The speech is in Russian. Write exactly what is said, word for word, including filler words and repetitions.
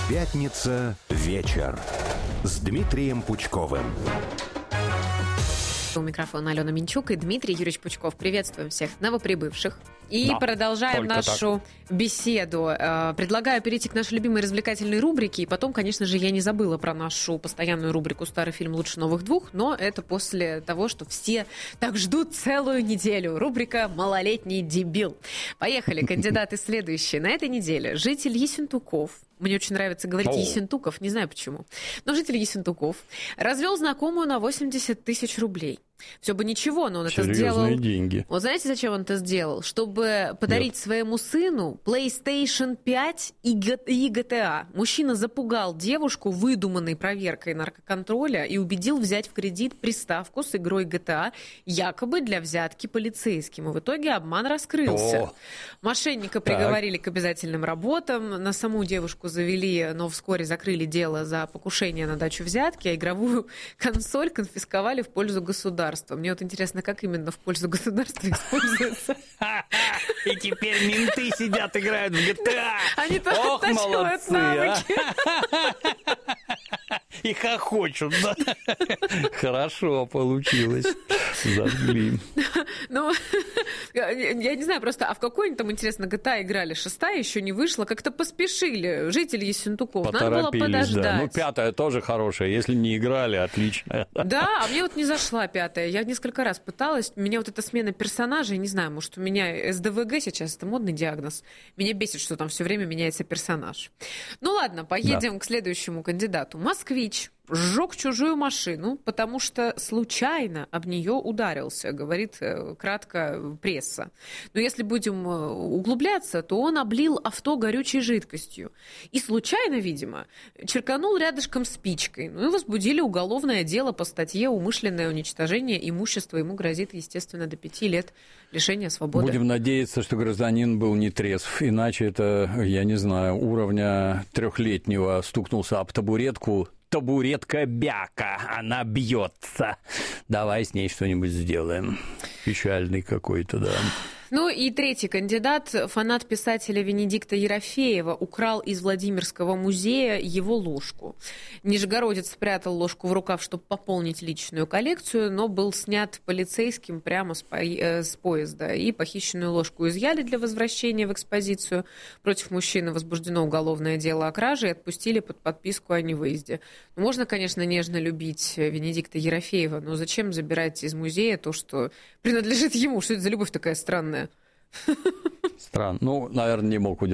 Пятница вечер с Дмитрием Пучковым. У микрофона Алена Минчук и Дмитрий Юрьевич Пучков. Приветствуем всех новоприбывших. И да, продолжаем нашу так. беседу. Предлагаю перейти к нашей любимой развлекательной рубрике. И потом, конечно же, я не забыла про нашу постоянную рубрику «Старый фильм лучше новых двух», но это после того, что все так ждут целую неделю. Рубрика «Малолетний дебил». Поехали, кандидаты следующие. На этой неделе житель Ессентуков, мне очень нравится говорить О. Ессентуков, не знаю почему, но житель Ессентуков развел знакомую на восемьдесят тысяч рублей. Все бы ничего, но он Серьезные это сделал... деньги. Вот знаете, зачем он это сделал? Чтобы подарить Нет. своему сыну PlayStation пять и джи ти эй. Мужчина запугал девушку выдуманной проверкой наркоконтроля и убедил взять в кредит приставку с игрой джи ти эй, якобы для взятки полицейским. И в итоге обман раскрылся. О. Мошенника приговорили так. к обязательным работам. На саму девушку завели, но вскоре закрыли дело за покушение на дачу взятки, а игровую консоль конфисковали в пользу государства. Мне вот интересно, как именно в пользу государства используется. И теперь менты сидят, играют в джи ти эй. Они оттачивают навыки. И хохочут, да? Хорошо получилось. Зажгли. Ну, я не знаю, просто, а в какой-нибудь там, интересно, джи ти эй играли? Шестая еще не вышла, как-то поспешили жители Ессентуков. Надо было подождать. Да. Ну, пятая тоже хорошая, если не играли, отлично. Да, а мне вот не зашла пятая. Я несколько раз пыталась. Меня вот эта смена персонажей, не знаю, может, у меня эс дэ вэ гэ сейчас, это модный диагноз. Меня бесит, что там все время меняется персонаж. Ну, ладно, поедем да. к следующему кандидату. Москвич сжег чужую машину, потому что случайно об нее ударился, говорит кратко пресса. Но если будем углубляться, то он облил авто горючей жидкостью. И случайно, видимо, черканул рядышком спичкой. Ну и возбудили уголовное дело по статье «Умышленное уничтожение имущества». Ему грозит, естественно, до пяти лет лишения свободы. Будем надеяться, что гражданин был не трезв, иначе это, я не знаю, уровня трехлетнего стукнулся об табуретку. Табуретка бяка, она бьется. Давай с ней что-нибудь сделаем. Печальный какой-то, да. Ну и третий кандидат, фанат писателя Венедикта Ерофеева, украл из Владимирского музея его ложку. Нижегородец спрятал ложку в рукав, чтобы пополнить личную коллекцию, но был снят полицейским прямо с, по... с поезда. И похищенную ложку изъяли для возвращения в экспозицию. Против мужчины возбуждено уголовное дело о краже и отпустили под подписку о невыезде. Ну, можно, конечно, нежно любить Венедикта Ерофеева, но зачем забирать из музея то, что принадлежит ему? Что это за любовь такая странная? Странно. Ну, наверное, не мог удержаться.